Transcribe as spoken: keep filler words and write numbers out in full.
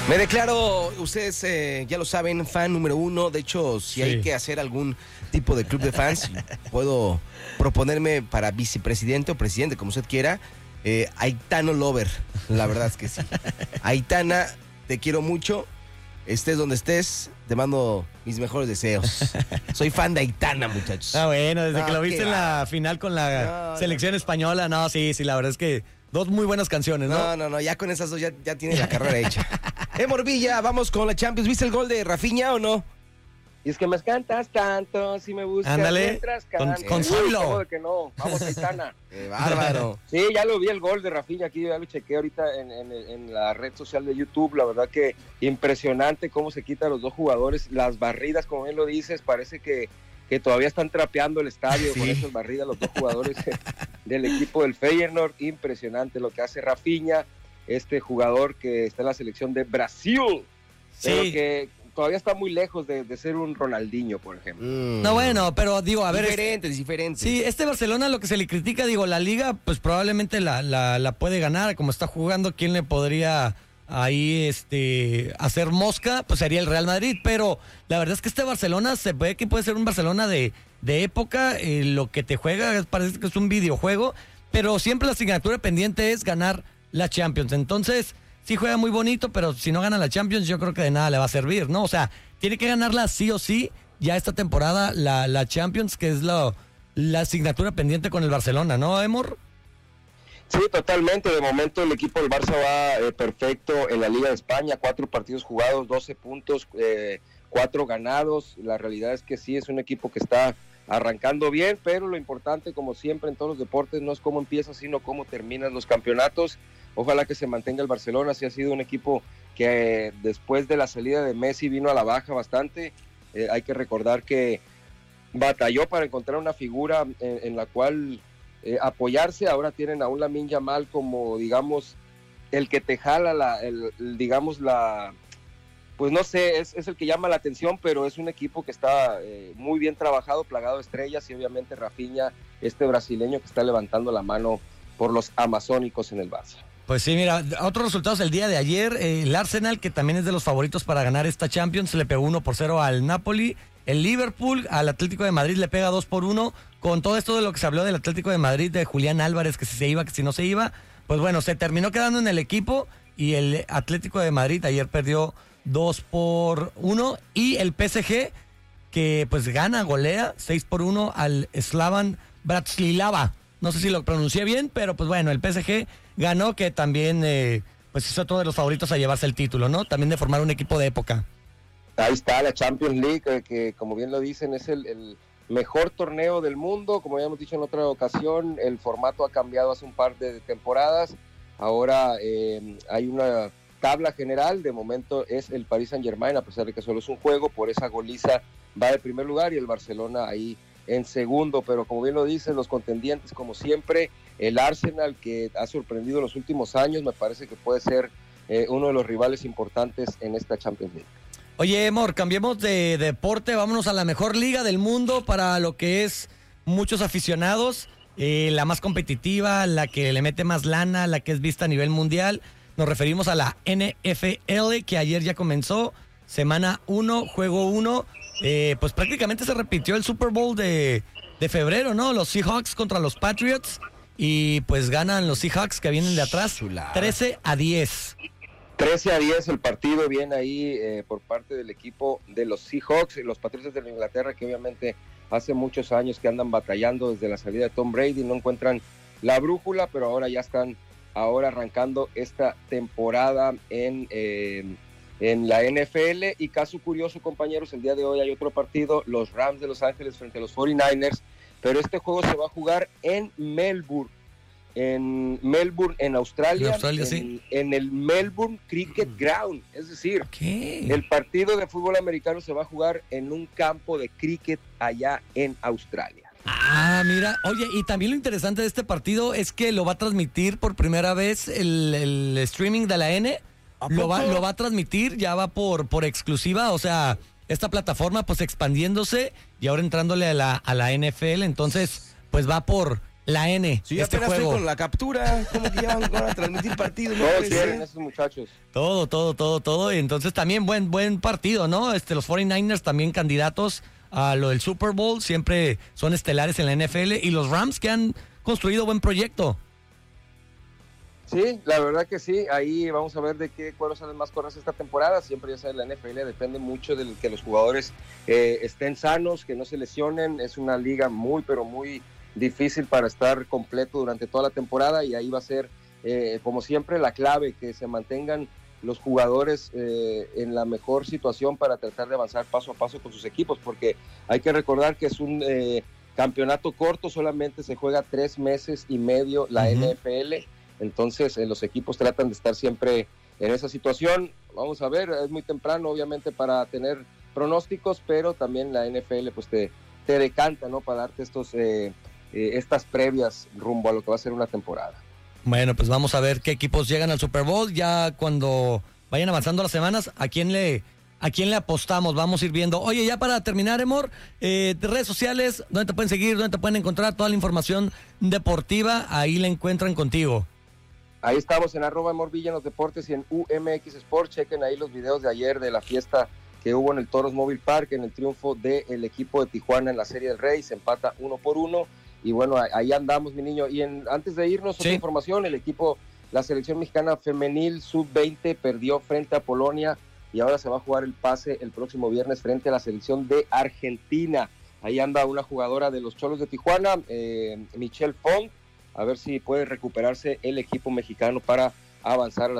Me declaro, ustedes eh, ya lo saben, fan número uno. De hecho, si sí. hay que hacer algún tipo de club de fans, puedo proponerme para vicepresidente o presidente, como usted quiera. Eh, Aitano Lover, la verdad es que sí. Aitana, te quiero mucho. Estés donde estés, te mando mis mejores deseos. Soy fan de Aitana, muchachos. Ah, bueno, desde no, que lo viste en va. la final con la no, selección no. española, no, sí, sí, la verdad es que dos muy buenas canciones, ¿no? No, no, no, ya con esas dos ya, ya tiene la carrera hecha. Eh, Morvilla, vamos con la Champions. ¿Viste el gol de Rafinha o no? Y es que me cantas tanto, si me buscas Ándale, mientras cantas. con Silo. ¿Cómo de que no? Vamos, Aitana. ¡Qué bárbaro! Sí, ya lo vi el gol de Rafinha aquí, ya lo chequé ahorita en, en, en la red social de YouTube. La verdad que impresionante cómo se quitan los dos jugadores. Las barridas, como bien lo dices, parece que, que todavía están trapeando el estadio sí. con esas barridas los dos jugadores del equipo del Feyenoord. Impresionante lo que hace Rafinha, este jugador que está en la selección de Brasil, sí. pero que todavía está muy lejos de, de ser un Ronaldinho, por ejemplo. Mm. No, bueno, pero digo, a ver... Diferentes, diferentes. Sí, este Barcelona lo que se le critica, digo, la Liga, pues probablemente la, la, la puede ganar, como está jugando, ¿quién le podría ahí este hacer mosca? Pues sería el Real Madrid, pero la verdad es que este Barcelona se ve que puede ser un Barcelona de, de época, eh, lo que te juega parece que es un videojuego, pero siempre la asignatura pendiente es ganar la Champions, entonces... Sí juega muy bonito, pero si no gana la Champions, yo creo que de nada le va a servir, ¿no? O sea, tiene que ganarla sí o sí, ya esta temporada, la, la Champions, que es la, la asignatura pendiente con el Barcelona, ¿no, Emor? Sí, totalmente. De momento el equipo del Barça va eh, perfecto en la Liga de España, cuatro partidos jugados, doce puntos, eh, cuatro ganados. La realidad es que sí, es un equipo que está arrancando bien, pero lo importante, como siempre en todos los deportes, no es cómo empiezas, sino cómo terminan los campeonatos. Ojalá que se mantenga el Barcelona. Sí ha sido un equipo que eh, después de la salida de Messi vino a la baja bastante. Eh, hay que recordar que batalló para encontrar una figura en, en la cual eh, apoyarse. Ahora tienen a un Lamine Yamal como, digamos, el que te jala, la, el, el, digamos, la... Pues no sé, es, es el que llama la atención, pero es un equipo que está eh, muy bien trabajado, plagado de estrellas, y obviamente Rafinha, este brasileño que está levantando la mano por los amazónicos en el Barça. Pues sí, mira, otros resultados el día de ayer, eh, el Arsenal, que también es de los favoritos para ganar esta Champions, le pegó uno por cero al Napoli. El Liverpool al Atlético de Madrid le pega dos por uno. Con todo esto de lo que se habló del Atlético de Madrid, de Julián Álvarez, que si se iba, que si no se iba, pues bueno, se terminó quedando en el equipo y el Atlético de Madrid ayer perdió dos por uno. Y el P S G, que pues gana, golea seis por uno al Slavan Bratislava. No sé si lo pronuncié bien, pero pues bueno, el P S G ganó, que también eh, pues es otro de los favoritos a llevarse el título, ¿no? También de formar un equipo de época. Ahí está la Champions League, que, que como bien lo dicen, es el, el mejor torneo del mundo. Como ya hemos dicho en otra ocasión, el formato ha cambiado hace un par de temporadas. Ahora eh, hay una tabla general. De momento es el Paris Saint-Germain, a pesar de que solo es un juego, por esa goliza va de primer lugar, y el Barcelona ahí en segundo. Pero como bien lo dicen, los contendientes, como siempre, el Arsenal, que ha sorprendido en los últimos años, me parece que puede ser eh, uno de los rivales importantes en esta Champions League. Oye, Emor, cambiemos de deporte, vámonos a la mejor liga del mundo para lo que es muchos aficionados, eh, la más competitiva, la que le mete más lana, la que es vista a nivel mundial. Nos referimos a la N F L, que ayer ya comenzó, semana uno, juego uno. Eh, pues prácticamente se repitió el Super Bowl de, de febrero, ¿no? Los Seahawks contra los Patriots, y pues ganan los Seahawks, que vienen de atrás, trece a diez. trece a diez el partido, bien ahí eh, por parte del equipo de los Seahawks, los Patriotas de Inglaterra, que obviamente hace muchos años que andan batallando desde la salida de Tom Brady, no encuentran la brújula, pero ahora ya están ahora arrancando esta temporada en... Eh, en la N F L. Y caso curioso, compañeros, el día de hoy hay otro partido, los Rams de Los Ángeles frente a los cuarenta y nueve ers, pero este juego se va a jugar en Melbourne, en Melbourne, en Australia, en, Australia, en, sí. en el Melbourne Cricket Ground, es decir, ¿qué? El partido de fútbol americano se va a jugar en un campo de cricket allá en Australia. Ah, mira, oye, y también lo interesante de este partido es que lo va a transmitir por primera vez el, el streaming de la N. Lo va, lo va a transmitir, ya va por, por exclusiva, o sea, esta plataforma pues expandiéndose y ahora entrándole a la, a la N F L, entonces pues va por la N. Si yo este apenas juego. estoy con la captura, ¿cómo que ya van a transmitir partidos? No Todos puede ser. quieren esos muchachos. Todo, todo, todo, todo. Y entonces también buen, buen partido, ¿no? Este, los cuarenta y nueve ers también candidatos a lo del Super Bowl, siempre son estelares en la N F L. Y los Rams que han construido buen proyecto. Sí, la verdad que sí, ahí vamos a ver de qué cuadros salen más corras esta temporada. Siempre ya sabes, la N F L depende mucho de que los jugadores eh, estén sanos, que no se lesionen. Es una liga muy, pero muy difícil para estar completo durante toda la temporada, y ahí va a ser, eh, como siempre, la clave, que se mantengan los jugadores eh, en la mejor situación para tratar de avanzar paso a paso con sus equipos, porque hay que recordar que es un eh, campeonato corto, solamente se juega tres meses y medio la uh-huh. N F L. Entonces eh, los equipos tratan de estar siempre en esa situación. Vamos a ver, es muy temprano obviamente para tener pronósticos, pero también la N F L pues te, te decanta, ¿no? Para darte estos eh, eh, estas previas rumbo a lo que va a ser una temporada. Bueno, pues vamos a ver qué equipos llegan al Super Bowl. Ya cuando vayan avanzando las semanas, ¿a quién le, a quién le apostamos? Vamos a ir viendo. Oye, ya para terminar, Emor, eh, de redes sociales, ¿dónde te pueden seguir? ¿Dónde te pueden encontrar toda la información deportiva? Ahí la encuentran contigo. Ahí estamos en arroba Emor Villa en los deportes y en U M X Sport. Chequen ahí los videos de ayer de la fiesta que hubo en el Toros Mobile Park, en el triunfo del equipo de Tijuana en la Serie del Rey. Se empata uno por uno. Y bueno, ahí andamos, mi niño. Y en, antes de irnos, otra sí. información, el equipo, la selección mexicana femenil sub veinte perdió frente a Polonia y ahora se va a jugar el pase el próximo viernes frente a la selección de Argentina. Ahí anda una jugadora de los Cholos de Tijuana, eh, Michelle Font, a ver si puede recuperarse el equipo mexicano para avanzar a la